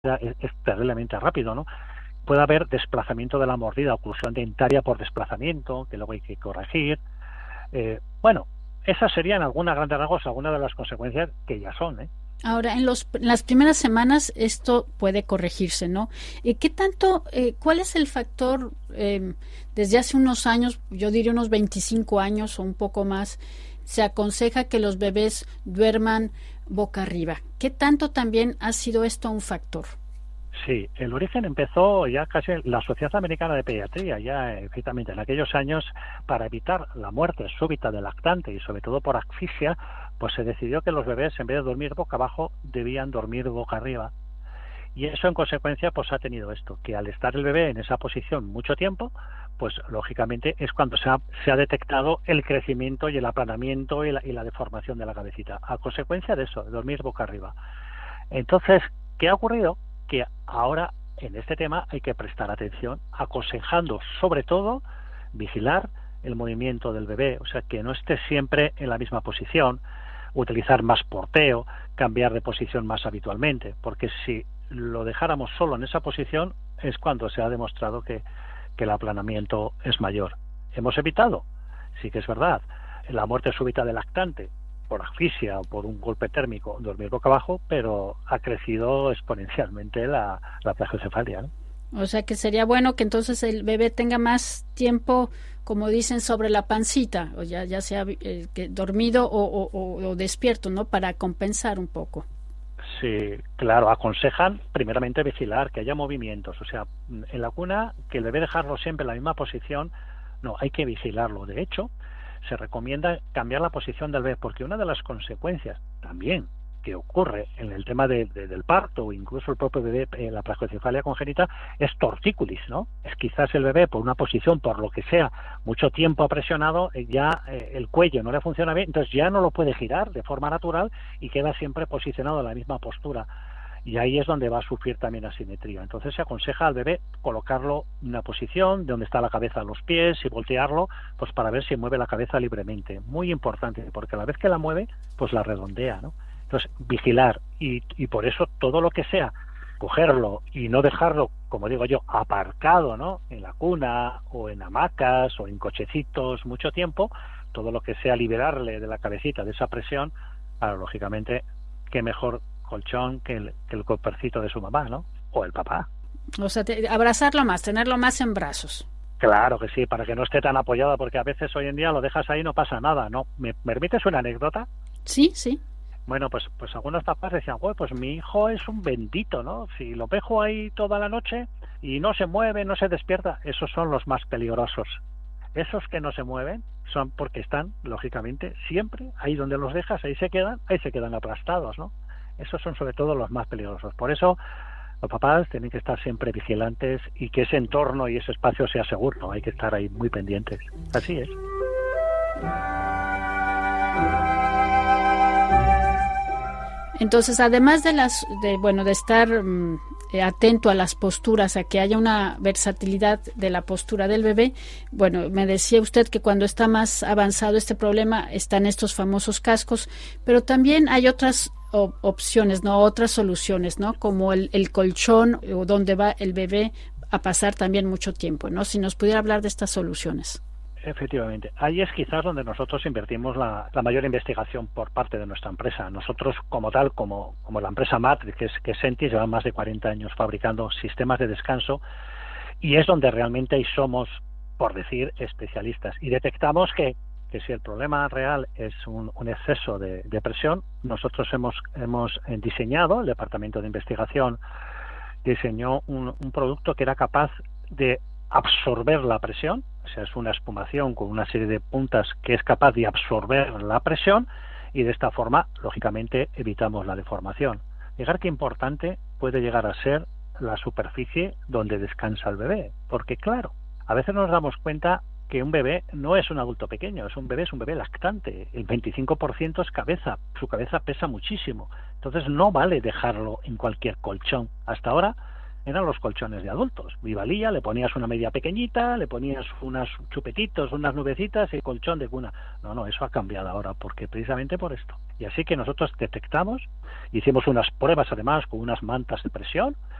es terriblemente rápido, ¿no? Puede haber desplazamiento de la mordida, oclusión dentaria por desplazamiento, que luego hay que corregir. Bueno, esas serían algunas grandes rasgos, algunas de las consecuencias que ya son, ¿eh? Ahora, en las primeras semanas esto puede corregirse, ¿no? ¿Qué tanto, cuál es el factor, desde hace unos años, yo diría unos 25 años o un poco más, se aconseja que los bebés duerman boca arriba? ¿Qué tanto también ha sido esto un factor? Sí, el origen empezó ya casi en la Sociedad Americana de Pediatría, ya efectivamente en aquellos años, para evitar la muerte súbita del lactante y sobre todo por asfixia, pues se decidió que los bebés en vez de dormir boca abajo debían dormir boca arriba. Y eso en consecuencia pues ha tenido esto, que al estar el bebé en esa posición mucho tiempo, pues lógicamente es cuando se ha detectado el crecimiento y el aplanamiento y la deformación de la cabecita, a consecuencia de eso, de dormir boca arriba. Entonces, ¿qué ha ocurrido? Que ahora en este tema hay que prestar atención, aconsejando sobre todo vigilar el movimiento del bebé, o sea, que no esté siempre en la misma posición, utilizar más porteo, cambiar de posición más habitualmente, porque si lo dejáramos solo en esa posición es cuando se ha demostrado que el aplanamiento es mayor. Hemos evitado, sí que es verdad, la muerte súbita del lactante por asfixia o por un golpe térmico, dormir boca abajo, pero ha crecido exponencialmente la plagiocefalia, ¿no? O sea que sería bueno que entonces el bebé tenga más tiempo, como dicen, sobre la pancita, o ya sea que dormido o despierto, ¿no? Para compensar un poco. Sí, claro, aconsejan primeramente vigilar, que haya movimientos, o sea, en la cuna, que el bebé dejarlo siempre en la misma posición, no, hay que vigilarlo. De hecho, se recomienda cambiar la posición del bebé, porque una de las consecuencias también que ocurre en el tema del parto o incluso el propio bebé, la plagiocefalia congénita, es tortícolis, ¿no? Es quizás el bebé por una posición, por lo que sea, mucho tiempo presionado, ya el cuello no le funciona bien, entonces ya no lo puede girar de forma natural y queda siempre posicionado en la misma postura. Y ahí es donde va a sufrir también asimetría. Entonces se aconseja al bebé colocarlo en una posición de donde está la cabeza a los pies y voltearlo, pues para ver si mueve la cabeza libremente. Muy importante, porque a la vez que la mueve, pues la redondea, ¿no? Entonces, vigilar y por eso todo lo que sea cogerlo y no dejarlo, como digo yo, aparcado, ¿no? En la cuna o en hamacas o en cochecitos mucho tiempo, todo lo que sea liberarle de la cabecita de esa presión, claro, lógicamente, qué mejor colchón que el copercito de su mamá, ¿no? O el papá. O sea, abrazarlo más, tenerlo más en brazos. Claro que sí, para que no esté tan apoyado, porque a veces hoy en día lo dejas ahí y no pasa nada, ¿no? ¿Me permites una anécdota? Sí, sí. Bueno, pues algunos papás decían, pues mi hijo es un bendito, ¿no? Si lo dejo ahí toda la noche y no se mueve, no se despierta, esos son los más peligrosos. Esos que no se mueven son porque están, lógicamente, siempre ahí donde los dejas, ahí se quedan aplastados, ¿no? Esos son sobre todo los más peligrosos. Por eso los papás tienen que estar siempre vigilantes y que ese entorno y ese espacio sea seguro, ¿no? Hay que estar ahí muy pendientes. Así es. Entonces, además de de estar atento a las posturas, a que haya una versatilidad de la postura del bebé, bueno, me decía usted que cuando está más avanzado este problema están estos famosos cascos, pero también hay otras opciones, ¿no? Otras soluciones, ¿no? Como el colchón, o donde va el bebé a pasar también mucho tiempo, ¿no? Si nos pudiera hablar de estas soluciones. Efectivamente. Ahí es quizás donde nosotros invertimos la mayor investigación por parte de nuestra empresa. Nosotros, como tal, como la empresa Matrix, que es Sentis, lleva más de 40 años fabricando sistemas de descanso y es donde realmente ahí somos, por decir, especialistas. Y detectamos que si el problema real es un exceso de presión, nosotros hemos diseñado, el departamento de investigación diseñó un producto que era capaz de absorber la presión, o sea, es una espumación con una serie de puntas que es capaz de absorber la presión y de esta forma, lógicamente, evitamos la deformación. Fijar qué importante puede llegar a ser la superficie donde descansa el bebé, porque claro, a veces nos damos cuenta que un bebé no es un adulto pequeño, es un bebé lactante, el 25% es cabeza, su cabeza pesa muchísimo, entonces no vale dejarlo en cualquier colchón. Hasta ahora eran los colchones de adultos. Vivalía, le ponías una media pequeñita, le ponías unos chupetitos, unas nubecitas y colchón de cuna. No, eso ha cambiado ahora, porque precisamente por esto. Y así que nosotros detectamos, hicimos unas pruebas además con unas mantas de presión,